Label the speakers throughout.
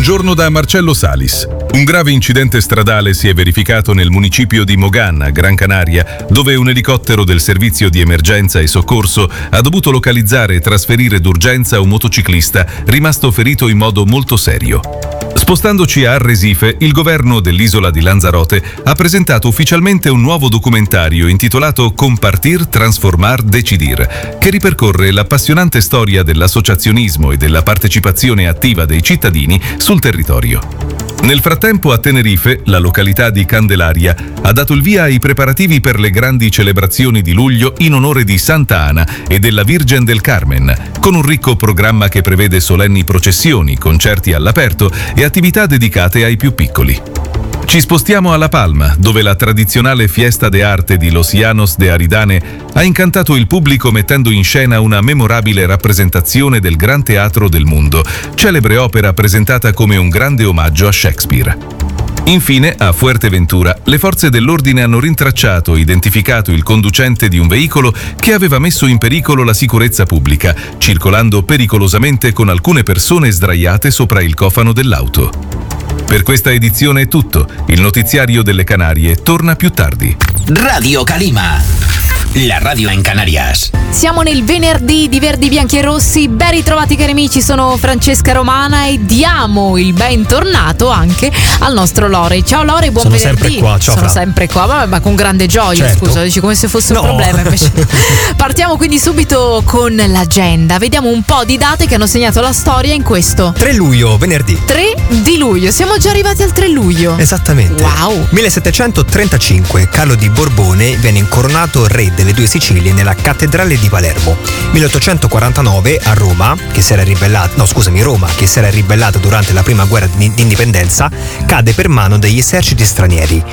Speaker 1: Buongiorno da Marcello Salis. Un grave incidente stradale si è verificato nel municipio di Mogán, Gran Canaria, dove un elicottero del servizio di emergenza e soccorso ha dovuto localizzare e trasferire d'urgenza un motociclista rimasto ferito in modo molto serio. Spostandoci a Arresife, il governo dell'isola di Lanzarote ha presentato ufficialmente un nuovo documentario intitolato Compartir, Transformar, Decidir, che ripercorre l'appassionante storia dell'associazionismo e della partecipazione attiva dei cittadini sul territorio. Nel frattempo a Tenerife, la località di Candelaria ha dato il via ai preparativi per le grandi celebrazioni di luglio in onore di Santa Ana e della Virgen del Carmen, con un ricco programma che prevede solenni processioni, concerti all'aperto e attività dedicate ai più piccoli. Ci spostiamo a La Palma, dove la tradizionale Fiesta de Arte di Los Llanos de Aridane ha incantato il pubblico mettendo in scena una memorabile rappresentazione del Gran Teatro del Mundo, celebre opera presentata come un grande omaggio a Shakespeare. Infine, a Fuerteventura, le forze dell'ordine hanno rintracciato e identificato il conducente di un veicolo che aveva messo in pericolo la sicurezza pubblica, circolando pericolosamente con alcune persone sdraiate sopra il cofano dell'auto. Per questa edizione è tutto. Il notiziario delle Canarie torna più tardi.
Speaker 2: Radio Calima, la radio in Canarias.
Speaker 3: Siamo nel venerdì di Verdi, Bianchi e Rossi. Ben ritrovati cari amici, sono Francesca Romana e diamo il bentornato anche al nostro Lore. Ciao Lore, buon
Speaker 4: Sono
Speaker 3: venerdì.
Speaker 4: sempre qua, ciao
Speaker 3: Sono
Speaker 4: Fra.
Speaker 3: sempre qua, vabbè, ma con grande gioia,
Speaker 4: Certo.
Speaker 3: scusa, dici come se fosse un
Speaker 4: No.
Speaker 3: problema invece. Partiamo quindi subito con l'agenda. Vediamo un po' di date che hanno segnato la storia in questo
Speaker 4: 3 luglio, venerdì.
Speaker 3: 3 di luglio. Siamo già arrivati al 3 luglio.
Speaker 4: Esattamente.
Speaker 3: Wow.
Speaker 4: 1735, Carlo di Borbone viene incoronato re delle due Sicilie nella cattedrale di Palermo. 1849, a Roma, che si era ribellata durante la prima guerra d'indipendenza, cade per mano degli eserciti stranieri.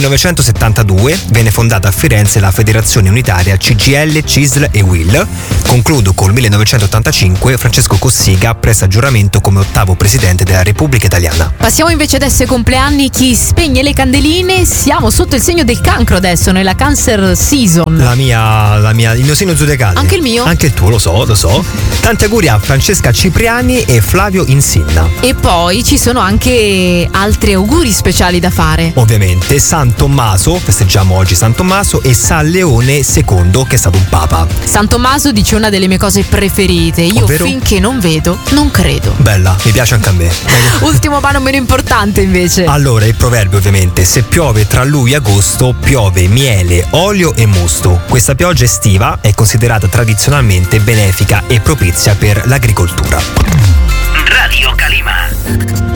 Speaker 4: 1972, viene fondata a Firenze la Federazione Unitaria CGIL, CISL e UIL. Concludo col 1985, Francesco Cossiga presta giuramento come 8º presidente della Repubblica Italiana.
Speaker 3: Passiamo invece adesso ai compleanni. Chi spegne le candeline? Siamo sotto il segno del cancro adesso, nella cancer season.
Speaker 4: Il mio segno zodiacale.
Speaker 3: Anche il mio?
Speaker 4: Anche il tuo, lo so. Tanti auguri a Francesca Cipriani e Flavio Insinna.
Speaker 3: E poi ci sono anche altri auguri speciali da fare.
Speaker 4: Ovviamente San Tommaso, festeggiamo oggi San Tommaso, e San Leone II, che è stato un papa.
Speaker 3: San Tommaso dice una delle mie cose preferite. Io
Speaker 4: Ovvero?
Speaker 3: finché non vedo, non credo.
Speaker 4: Bella, mi piace anche a me.
Speaker 3: Ultimo ma non meno importante invece.
Speaker 4: Allora, il proverbio ovviamente: se piove tra luglio e agosto, piove miele, olio e mosto. Questa pioggia estiva è considerata tradizionalmente benefica e propizia per l'agricoltura.